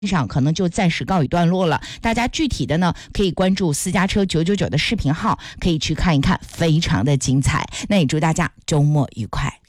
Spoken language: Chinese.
上可能就暂时告一段落了。大家具体的呢，可以关注私家车999的视频号，可以去看一看，非常的精彩。那也祝大家周末愉快。